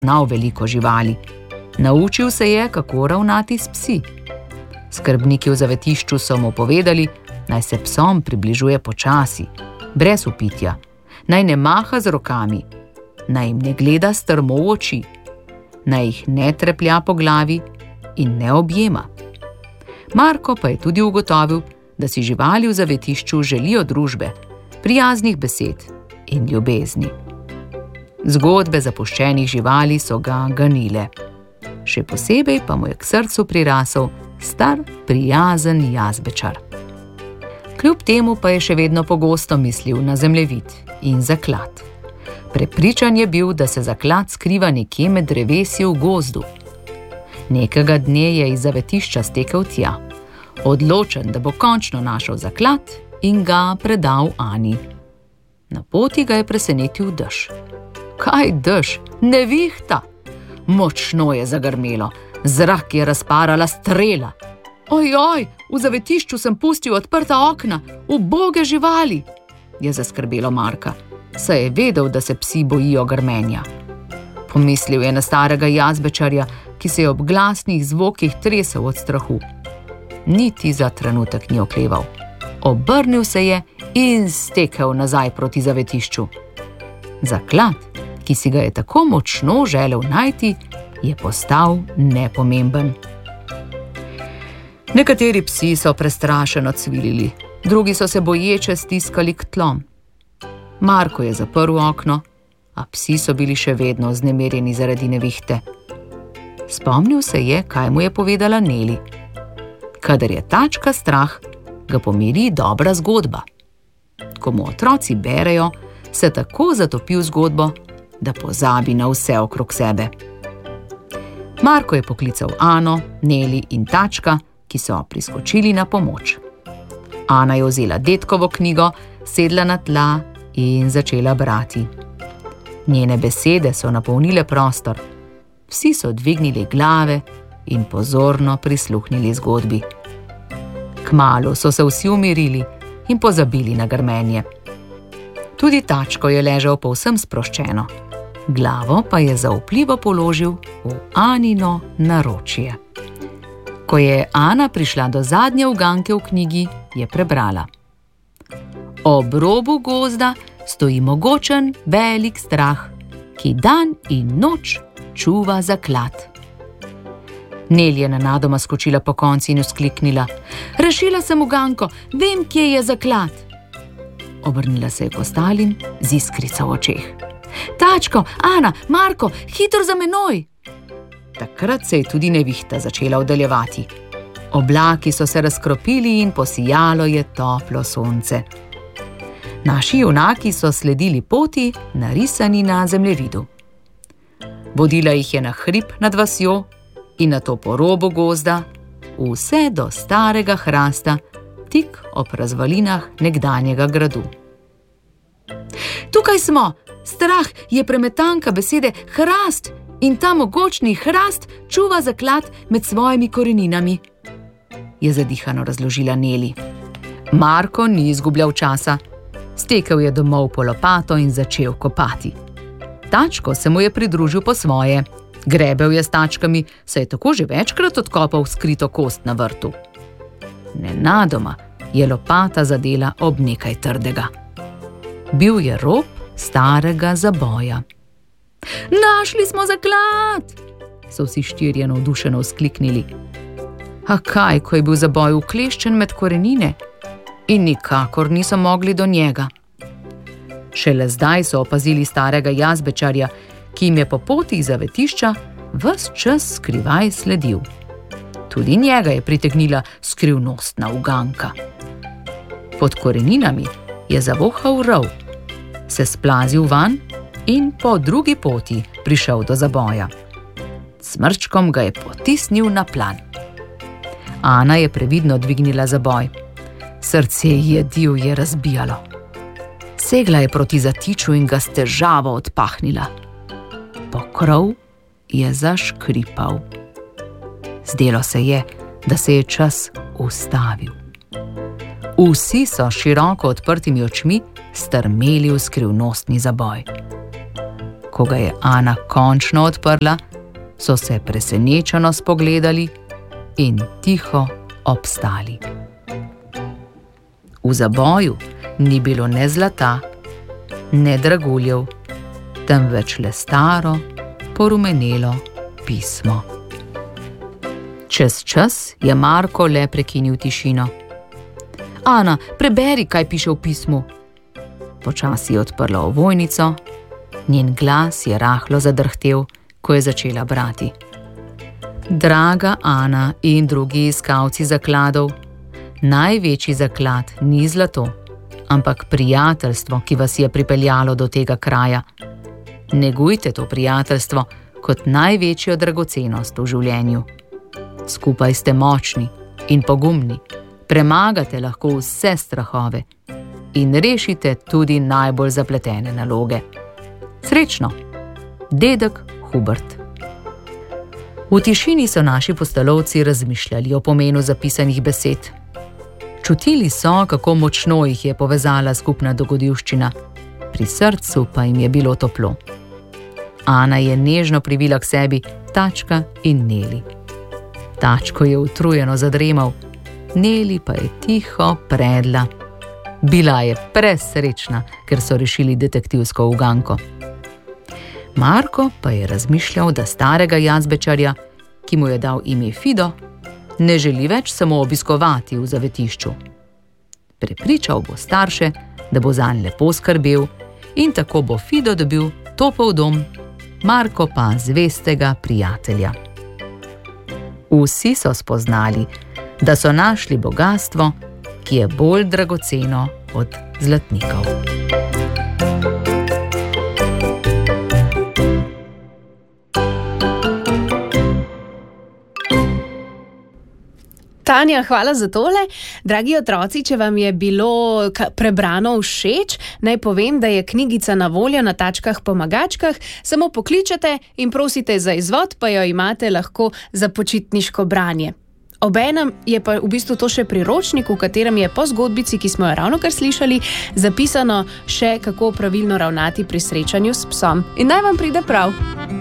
poznal veliko živali. Naučil se je, kako ravnati s psi. Skrbniki v zavetišču so mu povedali, naj se psom približuje počasi, brez vpitja, naj ne maha z rokami, naj jim ne gleda strmo v oči, naj jih ne treplja po glavi in ne objema. Marko pa je tudi ugotovil, da si živali v zavetišču želijo družbe, prijaznih besed in ljubezni. Zgodbe zapuščenih živali so ga ganile. Še posebej pa mu je k srcu prirasel star, prijazen jazbečar. Kljub temu pa je še vedno pogosto mislil na zemljevid in zaklad. Prepričan je bil, da se zaklad skriva nekje med drevesi v gozdu. Nekega dne je iz zavetišča stekel tja, odločen, da bo končno našel zaklad in ga predal Ani. Na poti ga je presenetil dež. Kaj dež? Nevihta! Močno je zagrmelo, zrak je razparala strela. Ojoj, v zavetišču sem pustil odprta okna, uboge živali, je zaskrbelo Marka, saj je vedel, da se psi bojijo grmenja. Pomislil je na starega jazbečarja, ki se je ob glasnih zvokih tresel od strahu. Niti za trenutek ni okleval. Obrnil se je in stekel nazaj proti zavetišču. Zaklad, ki si ga je tako močno želel najti, je postal nepomemben. Nekateri psi so prestrašeno cvilili, drugi so se boječe stiskali k tlom. Marko je zaprl okno, a psi so bili še vedno vznemirjeni zaradi nevihte. Spomnil se je, kaj mu je povedala Neli. Kadar je tačka strah, ga pomiri dobra zgodba. Ko mu otroci berejo, se tako zatopi v zgodbo, da pozabi na vse okrog sebe. Marko je poklical Ano, Neli in Tačka, ki so priskočili na pomoč. Ana je vzela dedkovo knjigo, sedla na tla in začela brati. Njene besede so napolnile prostor. Vsi so dvignili glave in pozorno prisluhnili zgodbi. Kmalu so se vsi umirili in pozabili na grmenje. Tudi Tačko je ležal povsem sproščeno, glavo pa je zaupljivo položil v Anino naročje. Ko je Ana prišla do zadnje uganke v knjigi, je prebrala. Ob robu gozda stoji mogočen, velik strah, ki dan in noč čuva zaklad. Nel je nenadoma skočila po konci in vzkliknila. Rešila sem uganko, vem, kje je zaklad. Obrnila se je k ostalim z iskrico v očeh. Tačko, Ana, Marko, hitro za menoj! Takrat se je tudi nevihta začela oddaljevati. Oblaki so se razkropili in posijalo je toplo sonce. Naši junaki so sledili poti, narisani na zemljevidu. Vodila jih je na hrib nad vasjo in nato po robu gozda, vse do starega hrasta, tik ob razvalinah nekdanjega gradu. Tukaj smo! Strah je premetanka besede hrast in ta mogočni hrast čuva zaklad med svojimi koreninami, je zadihano razložila Neli. Marko ni izgubljal časa. Stekel je domov po lopato in začel kopati. Tačko se mu je pridružil po svoje. Grebel je s tačkami, saj je tako že večkrat odkopal skrito kost na vrtu. Nenadoma je lopata zadela ob nekaj trdega. Bil je rob starega zaboja. Našli smo zaklad! So vsi štirje navdušeno vzkliknili. A kaj, ko je bil zaboj ukleščen med korenine in nikakor niso mogli do njega. Šele zdaj so opazili starega jazbečarja, ki jim je po poti iz zavetišča ves čas skrivaj sledil. Tudi njega je pritegnila skrivnostna uganka. Pod koreninami je zavohal rov, se splazil van in po drugi poti prišel do zaboja. Smrčkom ga je potisnil na plan. Ana je previdno dvignila zaboj. Srce je divje razbijalo. Segla je proti zatiču in ga s težavo odpahnila. Pokrov je zaškripal. Zdelo se je, da se je čas ustavil. Vsi so široko odprtimi očmi strmeli v skrivnostni zaboj. Ko ga je Ana končno odprla, so se presenečeno spogledali in tiho obstali. V zaboju ni bilo ne zlata, ne draguljev, temveč le staro, porumenelo pismo. Čez čas je Marko le prekinil tišino. Ana, preberi, kaj piše v pismu. Počasi je odprla ovojnico, njen glas je rahlo zadrhtel, ko je začela brati. Draga Ana in drugi iskalci zakladov, največji zaklad ni zlato, ampak prijateljstvo, ki vas je pripeljalo do tega kraja. Negujte to prijateljstvo kot največjo dragocenost v življenju. Skupaj ste močni in pogumni, premagate lahko vse strahove in rešite tudi najbolj zapletene naloge. Srečno, dedek Hubert. V tišini so naši postelovci razmišljali o pomenu zapisanih besed. Čutili so, kako močno jih je povezala skupna dogodivščina, pri srcu pa jim je bilo toplo. Ana je nežno privila k sebi Tačka in Neli. Tačko je utrujeno zadremal, Neli pa je tiho predla. Bila je presrečna, ker so rešili detektivsko uganko. Marko pa je razmišljal, da starega jazbečarja, ki mu je dal ime Fido, ne želi več samo obiskovati v zavetišču. Prepričal bo starše, da bo zanj lepo skrbel in tako bo Fido dobil topel dom, Marko pa zvestega prijatelja. Vsi so spoznali, da so našli bogastvo, ki je bolj dragoceno od zlatnikov. Tanja, hvala za tole. Dragi otroci, če vam je bilo prebrano všeč, naj povem, da je knjigica na voljo na Tačkah pomagačkah. Samo pokličete in prosite za izvod, pa jo imate lahko za počitniško branje. Obenem je pa v bistvu to še priročnik, v katerem je po zgodbici, ki smo jo ravnokar slišali, zapisano še, kako pravilno ravnati pri srečanju s psom. In naj vam pride prav!